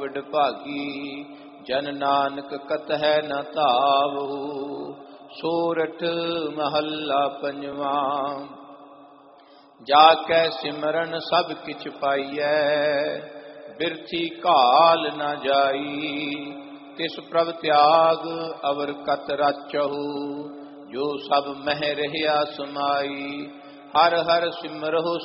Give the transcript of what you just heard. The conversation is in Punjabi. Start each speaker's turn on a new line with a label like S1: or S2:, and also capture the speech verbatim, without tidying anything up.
S1: ਵਡ ਭਾਗੀ ਜਨ ਨਾਨਕ ਕਤਹਿ ਨ ਧਾਵਹੁ। ਸੋਰਠ ਮਹੱਲਾ ਪੰਜਵਾਂ। ਜਾ ਕੈ ਸਿਮਰਨ ਸਭ ਕਿਛ ਪਾਈਐ, ਬਿਰਥੀ ਘਾਲ ਨ ਜਾਈ। ਤਿਸ ਪ੍ਰਭ ਤਿਆਗ ਅਵਰ ਕਤ ਰਾਚਹੁ, ਜੋ ਸਭ ਮਹਿ ਰਹਿਆ ਸਮਾਈ। ਹਰ ਹਰ ਸਿਮਰਹੁ